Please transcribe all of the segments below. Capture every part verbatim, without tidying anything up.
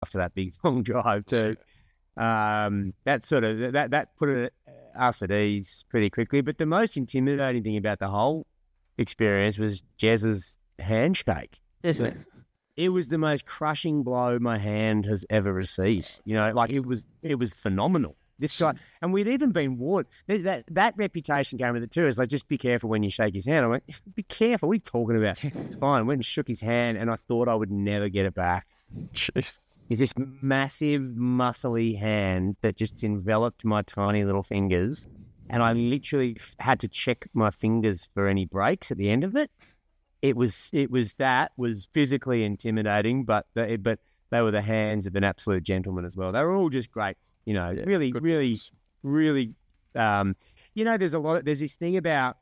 after that big long drive too. Um, that sort of that that put it, us at ease pretty quickly. But the most intimidating thing about the whole experience was Jez's handshake. Isn't it? It was the most crushing blow my hand has ever received. You know, like it was it was phenomenal. This guy, and we'd even been warned. That that reputation came with it too. It's like, just be careful when you shake his hand. I went, be careful. What are you talking about? It's fine. I went and shook his hand, and I thought I would never get it back. Jeez. It's this massive, muscly hand that just enveloped my tiny little fingers, and I literally had to check my fingers for any breaks at the end of it. It was it was that was physically intimidating, but the, but they were the hands of an absolute gentleman as well. They were all just great. You know, really, Good. really, really, um, you know, there's a lot, of, there's this thing about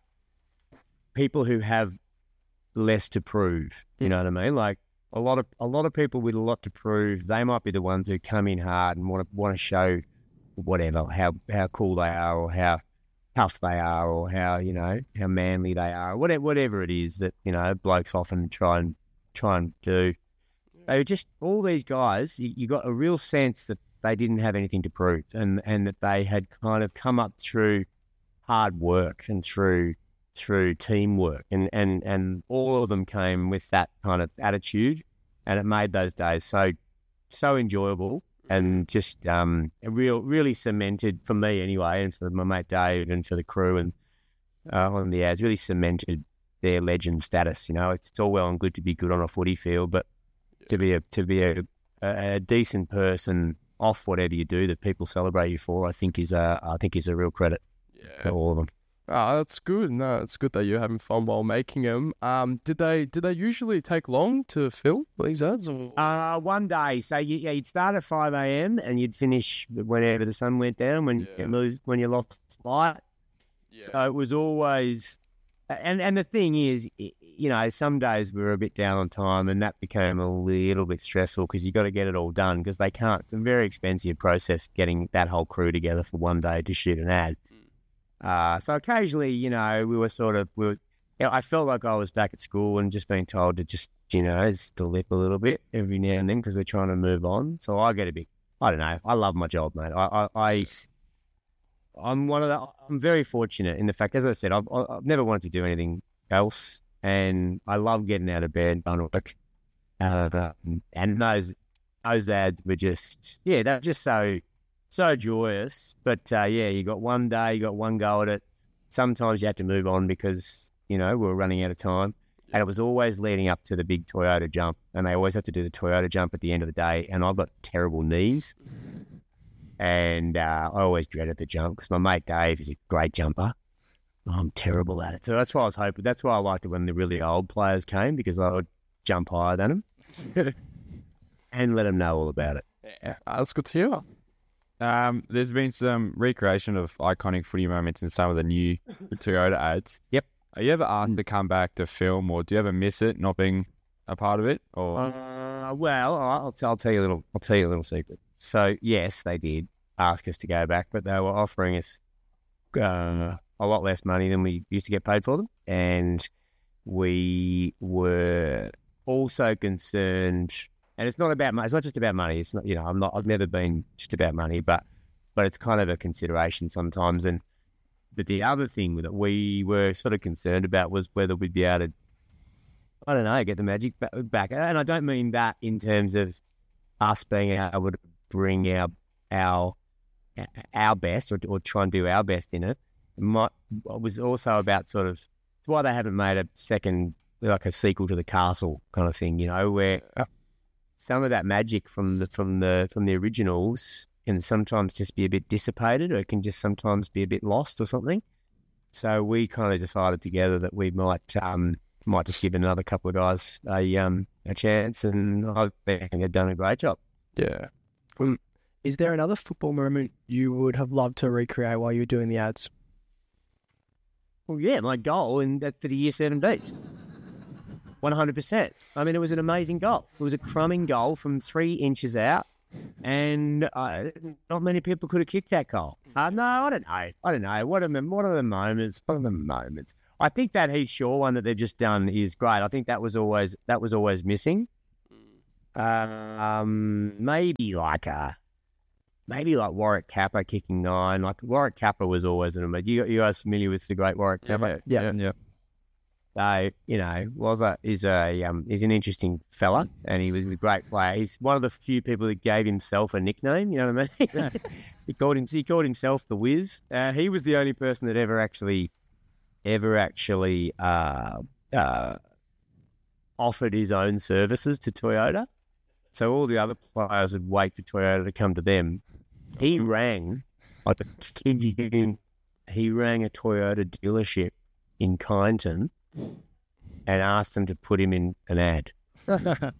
people who have less to prove, you know what I mean? Like a lot of, a lot of people with a lot to prove, they might be the ones who come in hard and want to, want to show whatever, how, how cool they are or how tough they are or how, you know, how manly they are, whatever, whatever it is that, you know, blokes often try and, try and do. They were just, all these guys, you, you got a real sense that they didn't have anything to prove, and, and that they had kind of come up through hard work and through through teamwork, and, and, and all of them came with that kind of attitude, and it made those days so so enjoyable, and just um, real really cemented for me anyway, and for my mate Dave and for the crew and uh, on the ads, really cemented their legend status. You know, it's, it's all well and good to be good on a footy field, but to be a to be a, a, a decent person off whatever you do that people celebrate you for, I think is a I think is a real credit Yeah. to all of them. Oh, that's good. No, it's good that you're having fun while making them. Um, did they did they usually take long to film these ads? Or? Uh, one day, so you, yeah, you'd start at five a.m. and you'd finish whenever the sun went down, when Yeah. you lose, when you lost light. Yeah. So it was always, and and the thing is, you know, some days we were a bit down on time, and that became a little bit stressful because you got to get it all done, because they can't. It's a very expensive process getting that whole crew together for one day to shoot an ad. Uh, so occasionally, you know, we were sort of, we were, you know, I felt like I was back at school and just being told to just, you know, just to lip a little bit every now and then because we're trying to move on. So I get a bit, I don't know, I love my job, mate. I, I, I I'm one of the, I'm very fortunate in the fact, as I said, I've, I've never wanted to do anything else, and I love getting out of bed, done work. Uh, and those, those ads were just, yeah, they're just so, so joyous. But uh, yeah, you got one day, you got one go at it. Sometimes you had to move on because, you know, we were running out of time. And it was always leading up to the big Toyota jump. And they always had to do the Toyota jump at the end of the day. And I've got terrible knees. And uh, I always dreaded the jump because my mate Dave is a great jumper. I'm terrible at it. So that's why I was hoping. That's why I liked it when the really old players came, because I would jump higher than them and let them know all about it. Yeah, that's good to hear. Um, there's been some recreation of iconic footy moments in some of the new Toyota ads. Yep. Are you ever asked to come back to film, or do you ever miss it not being a part of it? Or Uh, well, I'll, I'll tell you a little. I'll tell you a little secret. So yes, they did ask us to go back, but they were offering us uh, a lot less money than we used to get paid for them, and we were also concerned. And it's not about money. It's not just about money. It's not, you know, I'm not. I've never been just about money, but but it's kind of a consideration sometimes. And but the other thing that we were sort of concerned about was whether we'd be able to, I don't know, get the magic back. And I don't mean that in terms of us being able to bring our our our best, or, or try and do our best in it. It might, it was also about sort of, it's why they haven't made a second, like a sequel to The Castle kind of thing, you know, where some of that magic from the from the from the originals can sometimes just be a bit dissipated, or it can just sometimes be a bit lost or something. So we kind of decided together that we might um might just give another couple of guys a um a chance, and I think they've done a great job. Yeah. Is there another football moment you would have loved to recreate while you were doing the ads? Well, yeah, my goal in that for the year seventeens. one hundred percent. I mean, it was an amazing goal. It was a crumbing goal from three inches out, and uh, not many people could have kicked that goal. Uh, no, I don't know. I don't know. What are, the, what are the moments? What are the moments? I think that Heath Shaw one that they've just done is great. I think that was always that was always missing. Um, maybe like a, maybe like Warwick Kappa kicking nine. Like Warwick Kappa was always an amazing. You, you guys familiar with the great Warwick Kappa? Yeah. yeah. So, you know, was a is a um is an interesting fella, and he was a great player. He's one of the few people that gave himself a nickname. You know what I mean? he called him he called himself the Wiz. Uh, he was the only person that ever actually, ever actually uh, uh, offered his own services to Toyota. So all the other players would wait for Toyota to come to them. He rang, like the kid you get in, he rang a Toyota dealership in Kyneton and asked them to put him in an ad. I,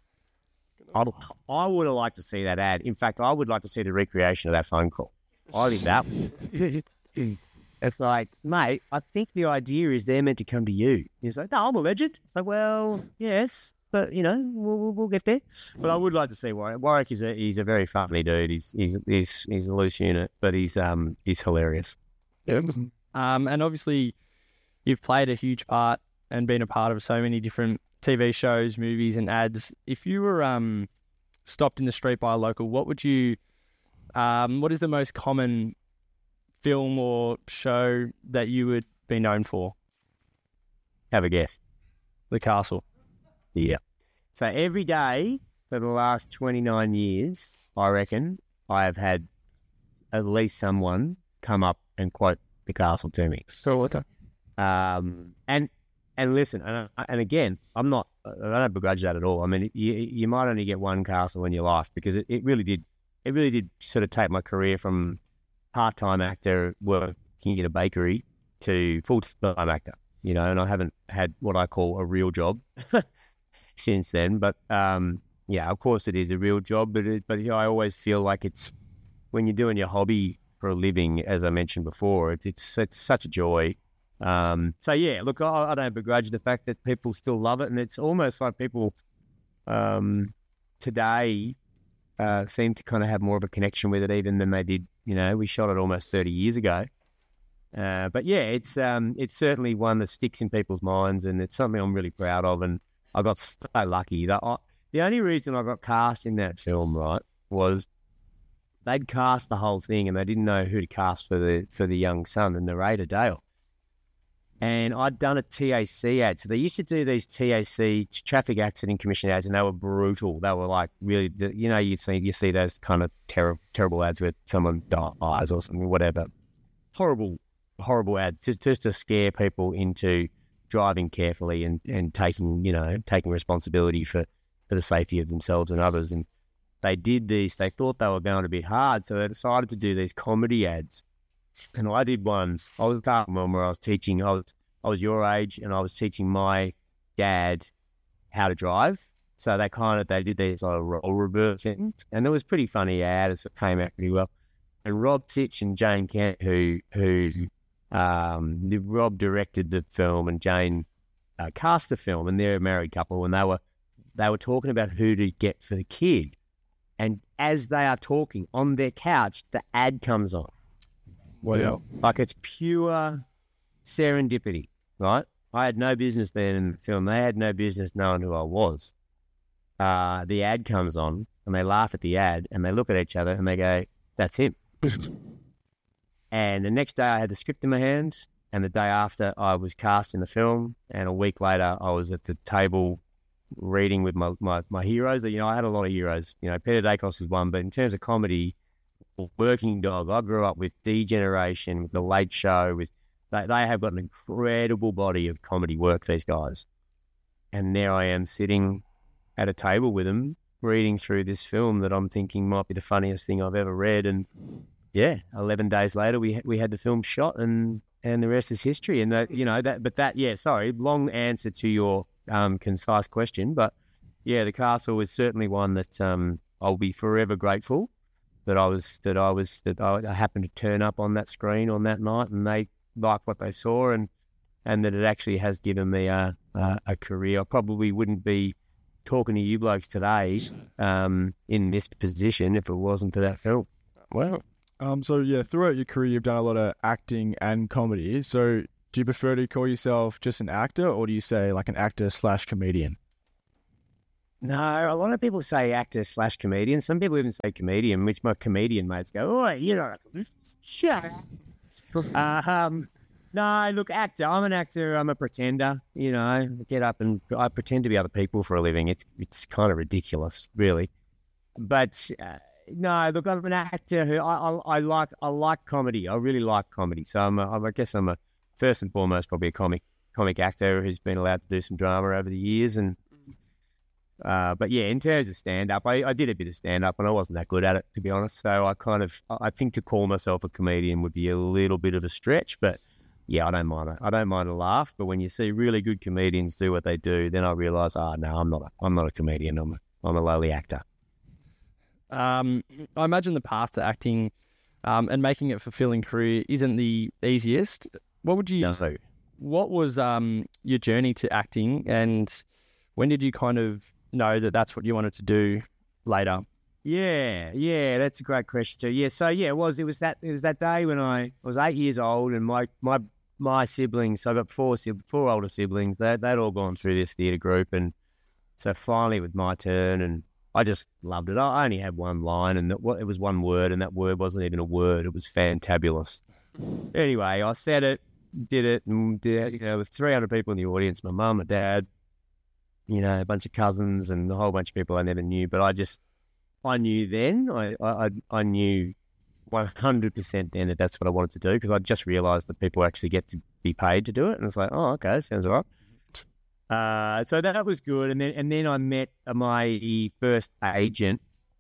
I would have liked to see that ad. In fact, I would like to see the recreation of that phone call. I think that it's like, mate, I think the idea is they're meant to come to you. He's like, no, I'm a legend. It's like, well, yes, but, you know, we'll, we'll, we'll get there. But I would like to see Warwick. Warwick is a, he's a very funny dude. He's, he's, he's, he's a loose unit, but he's, um, he's hilarious. Um, and obviously, you've played a huge part and been a part of so many different T V shows, movies, and ads. If you were um, stopped in the street by a local, what would you? Um, what is the most common film or show that you would be known for? Have a guess. The Castle. Yeah. So every day for the last twenty-nine years, I reckon I have had at least someone come up and quote The Castle to me. So what? the- Um, and and listen, and, and again, I'm not, I don't begrudge that at all. I mean, you, you might only get one castle in your life, because it, it really did, it really did sort of take my career from part-time actor working in a bakery to full-time actor, you know, and I haven't had what I call a real job since then. But, um, yeah, of course it is a real job, but it, but you know, I always feel like it's, when you're doing your hobby for a living, as I mentioned before, it, it's, it's such a joy. Um, so yeah, look, I, I don't begrudge the fact that people still love it, and it's almost like people um, today uh, seem to kind of have more of a connection with it even than they did. You know, we shot it almost thirty years ago, uh, but yeah, it's um, it's certainly one that sticks in people's minds, and it's something I'm really proud of. And I got so lucky that I, the only reason I got cast in that film, right, was they'd cast the whole thing, and they didn't know who to cast for the for the young son, the narrator Dale. And I'd done a T A C ad. So they used to do these T A C, traffic accident commission ads, and they were brutal. They were like really, you know, you see you see those kind of ter- terrible ads where someone dies or something, whatever. Horrible, horrible ads, just, just to scare people into driving carefully and, and taking, you know, taking responsibility for, for the safety of themselves and others. And they did these, they thought they were going to be hard, so they decided to do these comedy ads. And I did ones. I was at one where I was teaching. I was I was your age, and I was teaching my dad how to drive. So they kind of they did these like role reversing, and it was pretty funny ad. It came out pretty well. And Rob Sitch and Jane Kent, who who um, Rob directed the film, and Jane uh, cast the film, and they're a married couple, and they were they were talking about who to get for the kid. And as they are talking on their couch, the ad comes on. Wow. Like it's pure serendipity, right? I had no business there in the film. They had no business knowing who I was. Uh, the ad comes on, and they laugh at the ad, and they look at each other, and they go, that's him. And the next day I had the script in my hand, and the day after I was cast in the film, and a week later I was at the table reading with my, my, my heroes. You know, I had a lot of heroes. You know, Peter Dacos was one, but in terms of comedy, Working Dog, I grew up with D-Generation, with The Late Show, with they, they have got an incredible body of comedy work, these guys. And there I am sitting at a table with them, reading through this film that I'm thinking might be the funniest thing I've ever read. And yeah, eleven days later, we we had the film shot, and, and the rest is history. And that, you know, that, but that, yeah, sorry, long answer to your um, concise question. But yeah, The Castle is certainly one that um, I'll be forever grateful that I was that I was that I, I happened to turn up on that screen on that night, and they liked what they saw, and and that it actually has given me a a, a career. I probably wouldn't be talking to you blokes today um, in this position if it wasn't for that film. Wow. Um, so yeah, throughout your career, you've done a lot of acting and comedy. So do you prefer to call yourself just an actor, or do you say like an actor slash comedian? No, a lot of people say actor slash comedian. Some people even say comedian, which my comedian mates go, "Oh, you're not a comedian. Shut up." uh, um, no, look, actor. I'm an actor. I'm a pretender. You know, I get up and I pretend to be other people for a living. It's it's kind of ridiculous, really. But uh, no, look, I'm an actor who I, I I like I like comedy. I really like comedy. So I'm a, I'm, I guess I'm a first and foremost probably a comic comic actor who's been allowed to do some drama over the years and. Uh, but yeah, in terms of stand-up, I, I did a bit of stand-up and I wasn't that good at it, to be honest. So I kind of, I think to call myself a comedian would be a little bit of a stretch, but yeah, I don't mind it. I don't mind a laugh, but when you see really good comedians do what they do, then I realise, oh no, I'm not a, I'm not a comedian. I'm a, I'm a lowly actor. Um, I imagine the path to acting um, and making it a fulfilling career isn't the easiest. What would you, No. what was um, your journey to acting and when did you kind of know that that's what you wanted to do later? Yeah, yeah, that's a great question too. Yeah, so yeah, it was it was that it was that day when I was eight years old, and my my my siblings. So I got four sib- four older siblings. They they'd all gone through this theatre group, and so finally it was my turn, and I just loved it. I only had one line, and it it was one word, and that word wasn't even a word. It was fantabulous. Anyway, I said it, did it, and did, you know, with three hundred people in the audience, my mum, my dad. You know, a bunch of cousins and a whole bunch of people I never knew. But I just, I knew then, I I, I knew one hundred percent then that that's what I wanted to do because I just realised that people actually get to be paid to do it. And it's like, oh, okay, that sounds all right. Uh, so that was good. And then and then I met my first agent,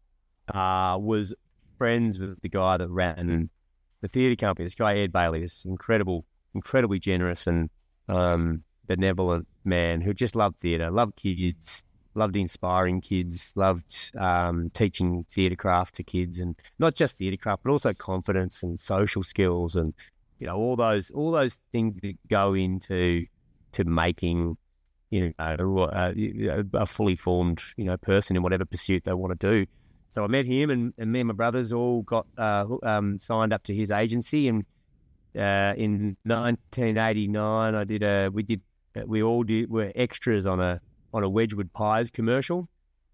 uh, was friends with the guy that ran the theatre company, this guy, Ed Bailey, this incredible, incredibly generous and um, benevolent man who just loved theatre, loved kids, loved inspiring kids, loved um, teaching theatre craft to kids, and not just theatre craft, but also confidence and social skills, and you know all those all those things that go into to making you know a, a fully formed you know person in whatever pursuit they want to do. So I met him, and, and me and my brothers all got uh, um, signed up to his agency, and uh, in nineteen eighty-nine, I did a we did. We all did, were extras on a on a Wedgwood Pies commercial,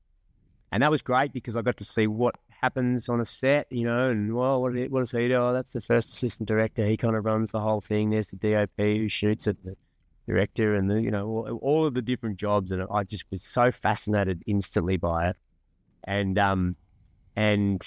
and that was great because I got to see what happens on a set, you know. And well, what, what does he do? Oh, that's the first assistant director. He kind of runs the whole thing. There's the D O P who shoots it, the director, and the you know all, all of the different jobs. And I just was so fascinated instantly by it. And um, and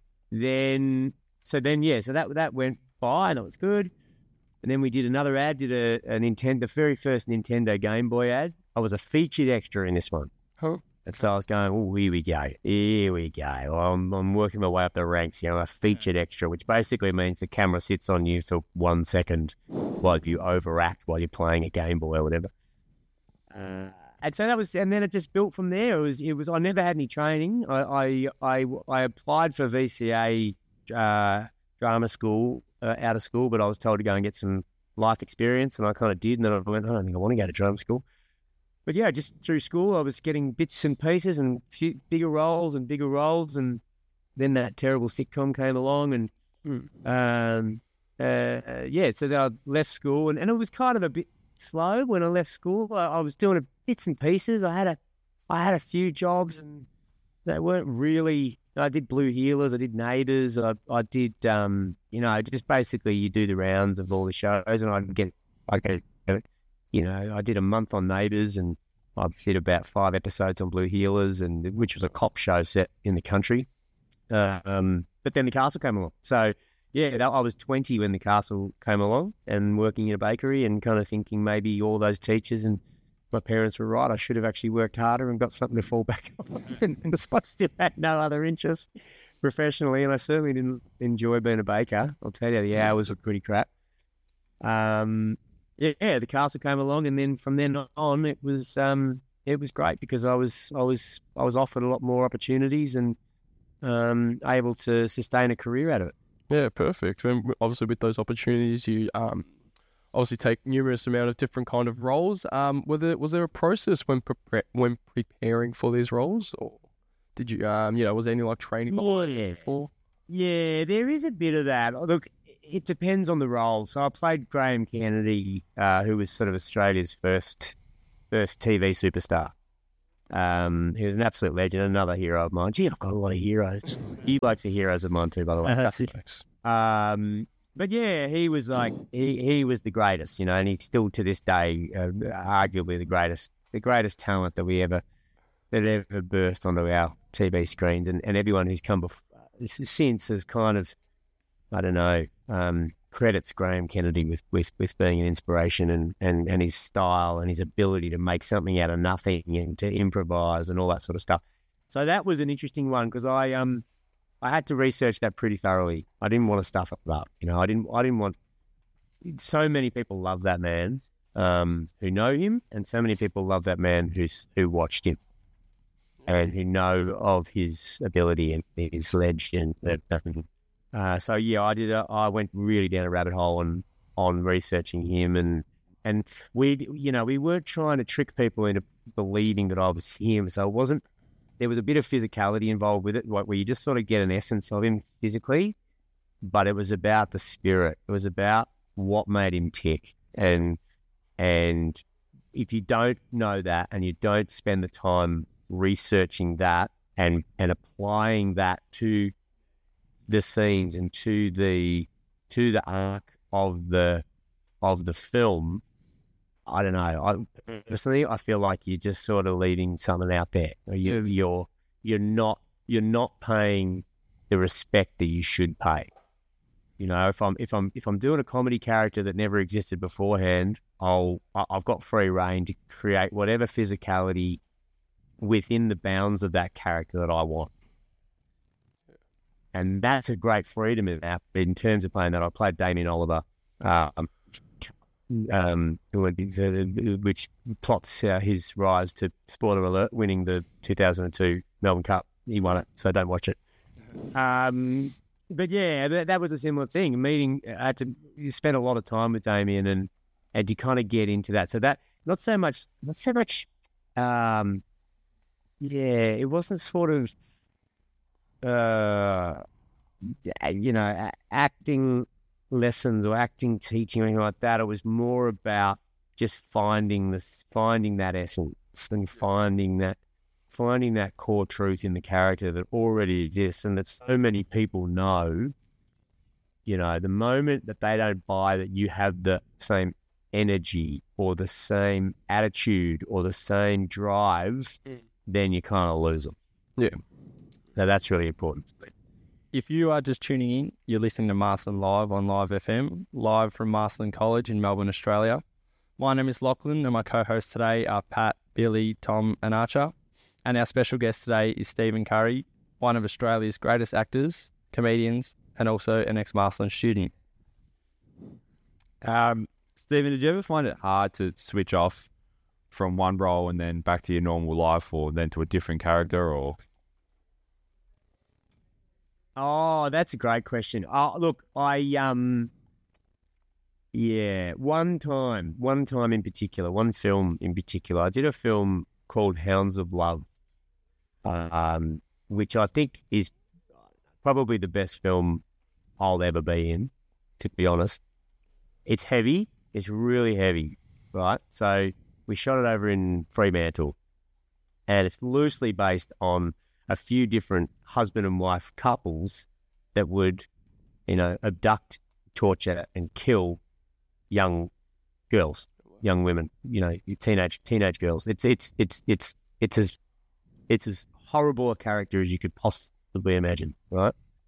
then so then yeah, so that that went by and it was good. And then we did another ad, did a, a Nintendo, the very first Nintendo Game Boy ad. I was a featured extra in this one. Huh. And so I was going, oh, here we go. Here we go. Well, I'm, I'm working my way up the ranks, you know, a featured extra, which basically means the camera sits on you for one second while you overact while you're playing a Game Boy or whatever. Uh, and so that was, and then it just built from there. It was, it was, I never had any training. I, I, I, I applied for V C A uh, drama school. Uh, out of school, but I was told to go and get some life experience, and I kind of did, and then I went, I don't think I want to go to drama school. But yeah, just through school, I was getting bits and pieces and few, bigger roles and bigger roles, and then that terrible sitcom came along, and mm. um, uh, yeah, so then I left school, and, and it was kind of a bit slow when I left school. I, I was doing a, bits and pieces. I had a, I had a few jobs, and they weren't really. I did Blue Heelers, I did Neighbours, I I did um you know just basically you do the rounds of all the shows, and I'd get I get you know I did a month on Neighbours, and I did about five episodes on Blue Heelers, and which was a cop show set in the country. Uh, um, but then The Castle came along, so yeah, that, I was twenty when The Castle came along, and working in a bakery, and kind of thinking maybe all those teachers and my parents were right. I should have actually worked harder and got something to fall back on. And I still had no other interest professionally, and I certainly didn't enjoy being a baker. I'll tell you, the hours were pretty crap. Um, yeah, yeah, The Castle came along, and then from then on, it was um, it was great because I was I was I was offered a lot more opportunities and um, able to sustain a career out of it. Yeah, perfect. And obviously, with those opportunities, you um. obviously take numerous amount of different kind of roles. Um, was there was there a process when pre- when preparing for these roles, or did you um you know was there any like training? Oh, yeah. For? Yeah, there is a bit of that. Look, it depends on the role. So I played Graham Kennedy, uh, who was sort of Australia's first first T V superstar, Um, he was an absolute legend, another hero of mine. Gee, I've got a lot of heroes. You blokes are heroes of mine too, by the way. That's it. Um, but yeah, he was like he, he was the greatest, you know, and he's still to this day uh, arguably the greatest, the greatest talent that we ever that ever burst onto our T V screens, and, and everyone who's come before, since has kind of, I don't know, um, credits Graham Kennedy with, with, with being an inspiration, and, and, and his style and his ability to make something out of nothing and to improvise and all that sort of stuff. So that was an interesting one because I um I had to research that pretty thoroughly. I didn't want to stuff it up, you know. I didn't I didn't want. So many people love that man um, who know him, and so many people love that man who's who watched him and who know of his ability and his legend. Uh, so yeah, I did. A, I went really down a rabbit hole on on researching him, and and we, you know, we weren't trying to trick people into believing that I was him. So it wasn't. There was a bit of physicality involved with it, like where you just sort of get an essence of him physically, but it was about the spirit. It was about what made him tick, and and if you don't know that and you don't spend the time researching that and and applying that to the scenes and to the to the arc of the of the film, I don't know. I personally, I feel like you're just sort of leaving something out there. You, you're you're not you're not paying the respect that you should pay. You know, if I'm if I'm if I'm doing a comedy character that never existed beforehand, I'll I've got free reign to create whatever physicality within the bounds of that character that I want. And that's a great freedom in that. In terms of playing that, I played Damien Oliver, um, um, which plots uh, his rise to, spoiler alert, winning the two thousand two Melbourne Cup. He won it, so don't watch it. Um, but yeah, that, that was a similar thing. Meeting, I had to you spend a lot of time with Damien, and and you kind of get into that. So that not so much, not so much. Um, yeah, it wasn't sort of. Uh, you know, a- acting lessons or acting teaching or anything like that. It was more about just finding this, finding that essence and finding that, finding that core truth in the character that already exists and that so many people know. You know, the moment that they don't buy that you have the same energy or the same attitude or the same drive, then you kind of lose them. Yeah. So that's really important. If you are just tuning in, you're listening to Marsland Live on Live F M, live from Marsland College in Melbourne, Australia. My name is Lachlan, and my co-hosts today are Pat, Billy, Tom, and Archer. And our special guest today is Stephen Curry, one of Australia's greatest actors, comedians, and also an ex-Marsland student. Um, Stephen, did you ever find it hard to switch off from one role and then back to your normal life, or then to a different character, or? Oh, that's a great question. Oh, look, I um, yeah, one time, one time in particular, one film in particular, I did a film called Hounds of Love, um, which I think is probably the best film I'll ever be in, to be honest. It's heavy. It's really heavy, right? So we shot it over in Fremantle, and it's loosely based on a few different husband and wife couples that would, you know, abduct, torture, and kill young girls, young women, you know, teenage teenage girls. It's it's it's it's it's as it's as horrible a character as you could possibly imagine, right?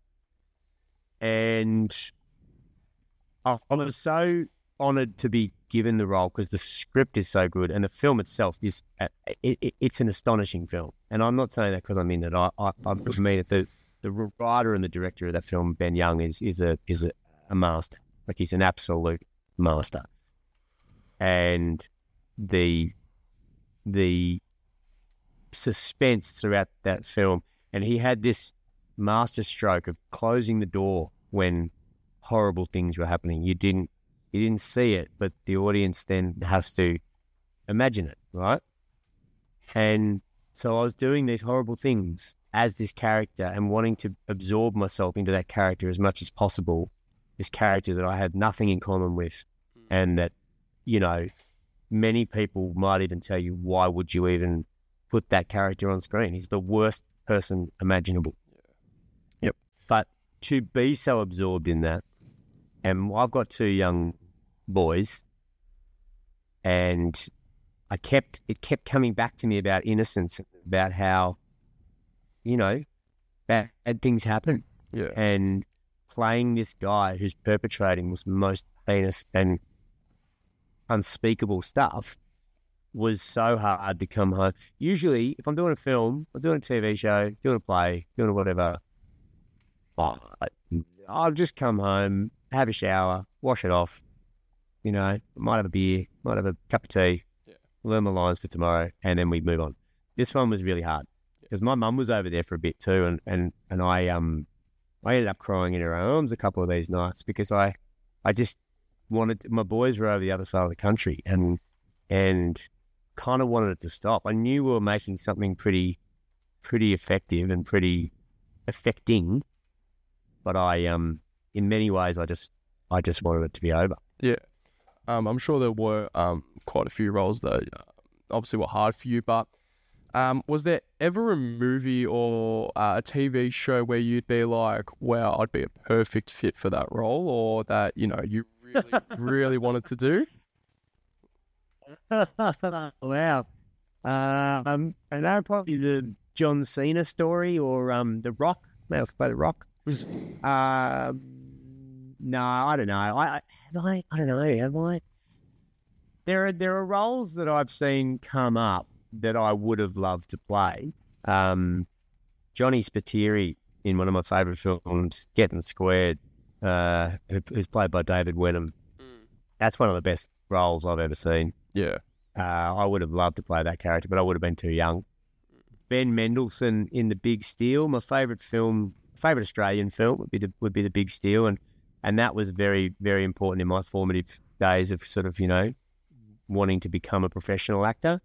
And I was so honoured to be given the role because the script is so good and the film itself is it, it, it's an astonishing film. And I'm not saying that because I'm in it. I I, I mean that the the writer and the director of that film, Ben Young, is is a is a, a master. Like he's an absolute master. And the the suspense throughout that film, and he had this master stroke of closing the door when horrible things were happening. You didn't you didn't see it, but the audience then has to imagine it, right? And so I was doing these horrible things as this character and wanting to absorb myself into that character as much as possible, this character that I had nothing in common with, and that, you know, many people might even tell you, why would you even put that character on screen. He's the worst person imaginable. Yep. But to be so absorbed in that, and I've got two young boys, and I kept it kept coming back to me about innocence, about how, you know, bad, bad things happen. Yeah. And playing this guy who's perpetrating this most heinous and unspeakable stuff was so hard to come home. Usually, if I'm doing a film, I'm doing a T V show, doing a play, doing whatever, oh, I'll just come home, have a shower, wash it off, you know, might have a beer, might have a cup of tea, Yeah. learn my lines for tomorrow, and then we move on. This one was really hard because my mum was over there for a bit too, and, and, and I um I ended up crying in her arms a couple of these nights because I I just wanted, my boys were over the other side of the country, and and kind of wanted it to stop. I knew we were making something pretty pretty effective and pretty affecting, but I um in many ways I just I just wanted it to be over. Yeah. Um, I'm sure there were um quite a few roles that uh, obviously were hard for you, but um, was there ever a movie or uh, a T V show where you'd be like, wow, I'd be a perfect fit for that role, or that, you know, you really, really wanted to do? Wow. Uh, um, I know probably the John Cena story or um the Rock. Maybe I'll play the Rock. Uh, no, I don't know. I, I have I I don't know. Have I? There are there are roles that I've seen come up that I would have loved to play. Um, Johnny Spiteri in one of my favourite films, Getting Squared, uh, who- who's played by David Wenham. That's one of the best roles I've ever seen. Yeah. Uh, I would have loved to play that character, but I would have been too young. Ben Mendelsohn in The Big Steal, my favourite film, favourite Australian film would be the, would be The Big Steal, and and that was very very important in my formative days of sort of, you know, wanting to become a professional actor.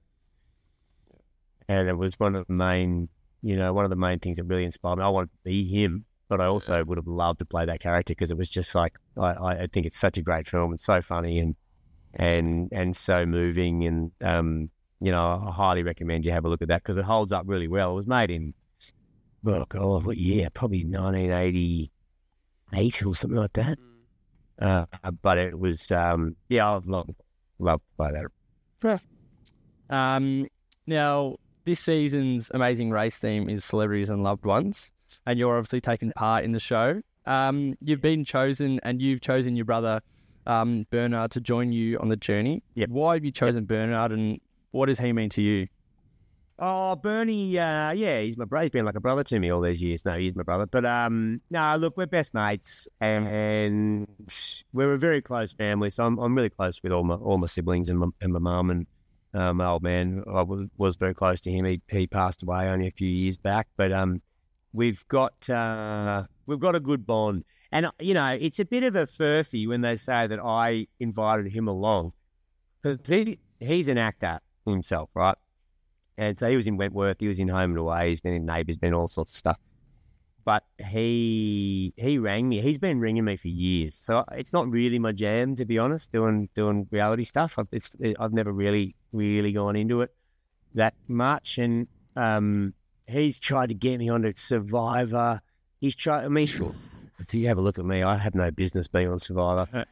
And it was one of the main, you know, one of the main things that really inspired me. I wanted to be him, but I also would have loved to play that character because it was just like, I, I think it's such a great film. It's so funny and and and so moving, and um, you know, I highly recommend you have a look at that because it holds up really well. It was made in, oh God, what year? Probably nineteen eighty-eight or something like that. Uh, but it was, um, yeah, I'd love, love to play that. Um, now, this season's Amazing Race theme is Celebrities and Loved Ones, and you're obviously taking part in the show. Um, you've been chosen, and you've chosen your brother, um, Bernard, to join you on the journey. Yep. Why have you chosen Bernard, and what does he mean to you? Oh, Bernie, uh, yeah, he's my brother. He's been like a brother to me all these years. No, he's my brother. But um, no, look, we're best mates, and, and we're a very close family. So I'm I'm really close with all my all my siblings and my and my mum and uh, my old man. I was, was very close to him. He he passed away only a few years back, but um, we've got uh, we've got a good bond. And you know, it's a bit of a furphy when they say that I invited him along, because he he's an actor himself, right? And so he was in Wentworth, he was in Home and Away, he's been in Neighbours, been all sorts of stuff. But he he rang me. He's been ringing me for years. So it's not really my jam, to be honest, doing doing reality stuff. I've, it's, I've never really, really gone into it that much. And um, he's tried to get me onto Survivor. He's tried, I mean, do you have a look at me? I have no business being on Survivor.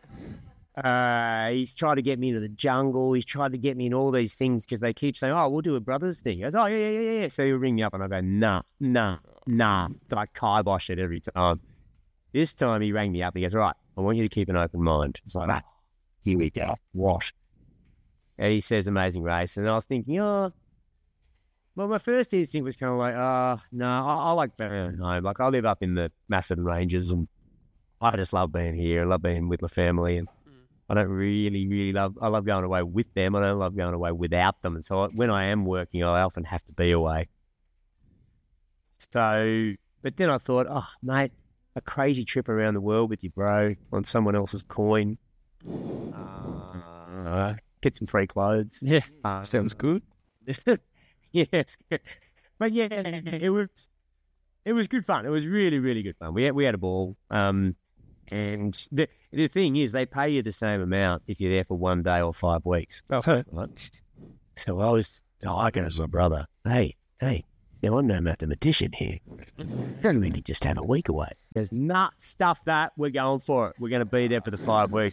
Uh, he's tried to get me into the jungle. He's tried to get me in all these things because they keep saying, oh, we'll do a brothers thing. He goes, oh, yeah, yeah, yeah, yeah. So he'll ring me up and I go, nah, nah, nah. So I kibosh it every time. This time he rang me up and he goes, right, I want you to keep an open mind. It's like, ah, here we go. What? And he says Amazing Race. And I was thinking, oh, well, my first instinct was kind of like, oh, no, I, I like being at home. Like, I live up in the Macedon Ranges and I just love being here. I love being with my family, and I don't really, really love, I love going away with them. I don't love going away without them. And so I, when I am working, I often have to be away. So, but then I thought, oh, mate, a crazy trip around the world with you, bro, on someone else's coin. Uh, get some free clothes. Yeah, Uh, Sounds good. yes. But yeah, it was, it was good fun. It was really, really good fun. We had, we had a ball. Um, And the the thing is, they pay you the same amount if you're there for one day or five weeks. Oh. Right? So I was Oh, I go to my brother, hey, hey, now I'm no mathematician here. Don't really just have a week away. There's not stuff that we're going for it. We're going to be there for the five weeks.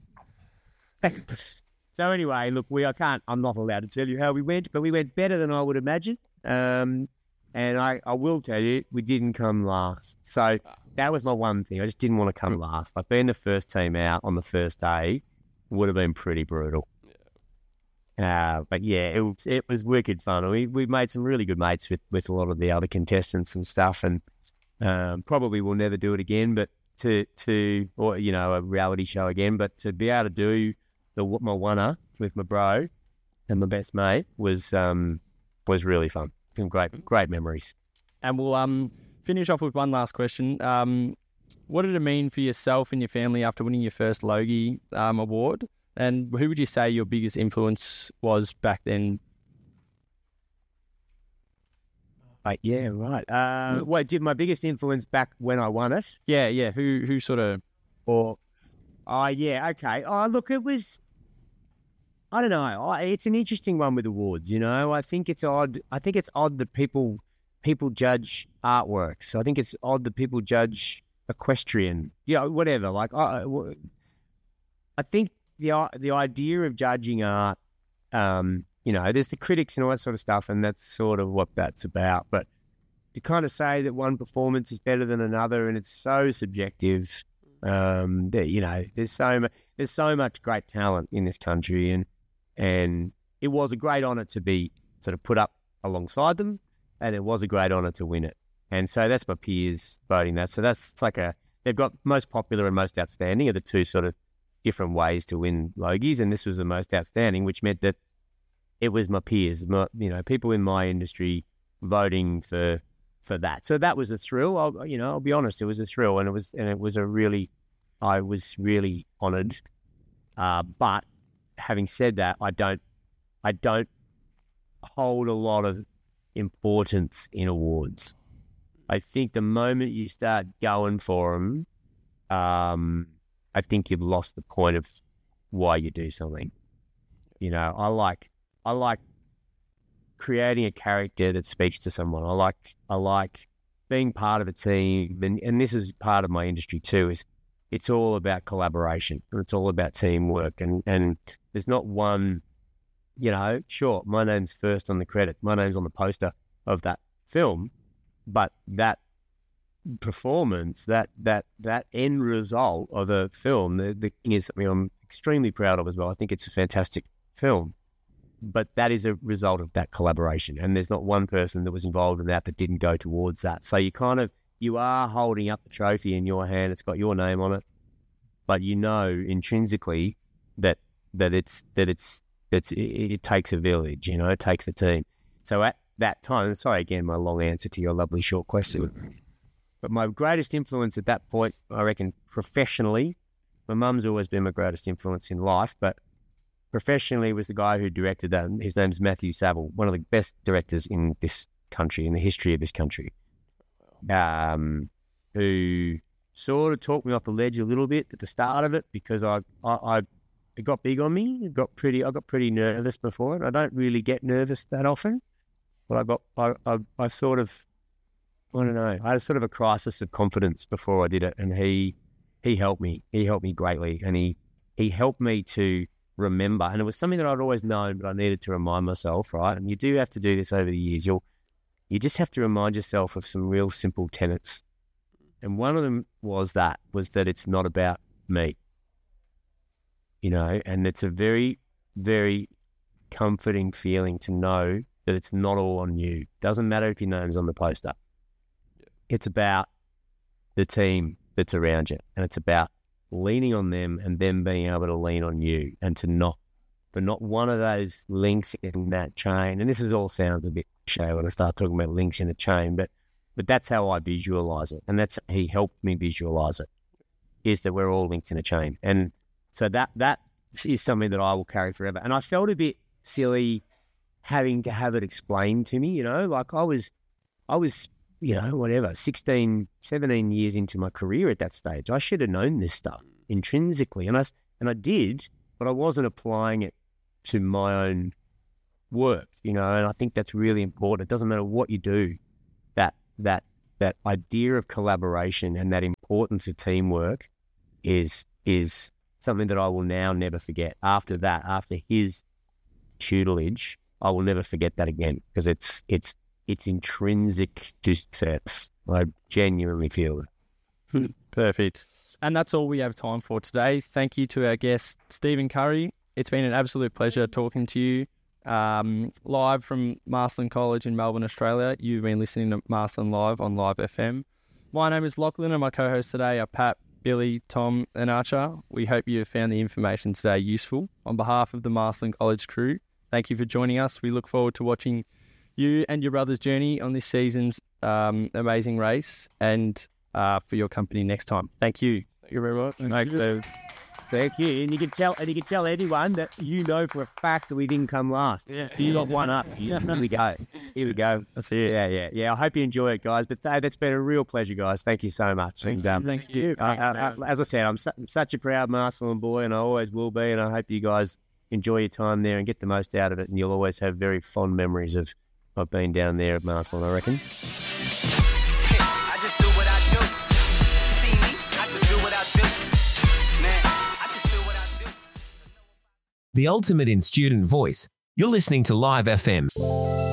So anyway, look, we I can't. I'm not allowed to tell you how we went, but we went better than I would imagine. Um, and I, I will tell you, we didn't come last. So that was my one thing. I just didn't want to come last. Like being the first team out on the first day would have been pretty brutal. Uh, but yeah, it was it was wicked fun. We we made some really good mates with, with a lot of the other contestants and stuff, and um, probably will never do it again. But to to or you know a reality show again, but to be able to do the my oneer with my bro and my best mate was um was really fun. Some great great memories. And we'll um finish off with one last question. Um, what did it mean for yourself and your family after winning your first Logie um, award? And who would you say your biggest influence was back then? Uh, yeah, right. Uh, wait, did my biggest influence back when I won it? Yeah, yeah. Who who sort of... Or, oh, yeah, okay. Oh, look, it was... I don't know. I, it's an interesting one with awards, you know. I think it's odd. I think it's odd that people people judge artworks. I think it's odd that people judge equestrian, you know, whatever. Like, I, I think the the idea of judging art, um, you know, there's the critics and all that sort of stuff, and that's sort of what that's about. But you kind of say that one performance is better than another, and it's so subjective. Um, that you know, there's so much, there's so much great talent in this country, and and it was a great honour to be sort of put up alongside them, and it was a great honour to win it. And so that's my peers voting that. So that's it's like a they've got most popular and most outstanding are the two sort of different ways to win Logies, and this was the most outstanding, which meant that it was my peers, my, you know, people in my industry voting for for that. So that was a thrill. I'll, you know, I'll be honest, it was a thrill, and it was and it was a really, I was really honoured. Uh, but having said that, I don't, I don't hold a lot of importance in awards. I think the moment you start going for them, um, I think you've lost the point of why you do something. You know, I like, I like creating a character that speaks to someone. I like, I like being part of a team, and, and this is part of my industry too. Is it's all about collaboration, and it's all about teamwork, and and there's not one. You know, sure, my name's first on the credits, my name's on the poster of that film, but that performance, that that that end result of a film, the, the thing is something I'm extremely proud of as well. I think it's a fantastic film, but that is a result of that collaboration, and there's not one person that was involved in that that didn't go towards that. So you kind of you are holding up the trophy in your hand. It's got your name on it, but you know intrinsically that that it's that it's it's it, it takes a village. You know, it takes a team. So at that time, sorry again, my long answer to your lovely short question. But my greatest influence at that point, I reckon, professionally, my mum's always been my greatest influence in life, but professionally was the guy who directed that. His name's Matthew Saville, one of the best directors in this country, in the history of this country, um, who sort of talked me off the ledge a little bit at the start of it because I, I, I it got big on me. It got pretty, I got pretty nervous before it. I don't really get nervous that often, but I got, I, I, I sort of, I don't know. I had sort of a crisis of confidence before I did it, and he he helped me. He helped me greatly, and he he helped me to remember. And it was something that I'd always known, but I needed to remind myself, right? And you do have to do this over the years. You'll you just have to remind yourself of some real simple tenets. And one of them was that was that it's not about me, you know. And it's a very very comforting feeling to know that it's not all on you. Doesn't matter if your name's on the poster. It's about the team that's around you, and it's about leaning on them and them being able to lean on you, and to not, but not one of those links in that chain. And this is all sounds a bit cliche when I start talking about links in a chain, but but that's how I visualize it, and that's he helped me visualize it. Is that we're all linked in a chain, and so that that is something that I will carry forever. And I felt a bit silly having to have it explained to me, you know, like I was, I was. you know, whatever, sixteen, seventeen years into my career at that stage. I should have known this stuff intrinsically. And I, and I did, but I wasn't applying it to my own works, you know, and I think that's really important. It doesn't matter what you do, that that that idea of collaboration and that importance of teamwork is is something that I will now never forget. After that, after his tutelage, I will never forget that again, because it's it's it's intrinsic to success. I genuinely feel it. Perfect. And that's all we have time for today. Thank you to our guest, Stephen Curry. It's been an absolute pleasure talking to you um, live from Marsland College in Melbourne, Australia. You've been listening to Marsland Live on Live F M. My name is Lachlan, and my co-hosts today are Pat, Billy, Tom and Archer. We hope you have found the information today useful. On behalf of the Marsland College crew, thank you for joining us. We look forward to watching you and your brother's journey on this season's um, amazing race, and uh, for your company next time. Thank you. Thank you very much. Thanks, Steve. Thank you. And you can tell, and you can tell anyone that you know for a fact that we didn't come last. Yeah. So you got one up. Here we go. Here we go. That's it. Yeah, yeah, yeah. I hope you enjoy it, guys. But th- that's been a real pleasure, guys. Thank you so much. And, um, Thank you. I, I, I, as I said, I'm, su- I'm such a proud Marsland boy, and I always will be. And I hope you guys enjoy your time there and get the most out of it. And you'll always have very fond memories of, of being down there at Marsland, I reckon. I just do what I do. See me? I just do what I do. Man, I just do what I do. The ultimate in student voice. You're listening to Live F M.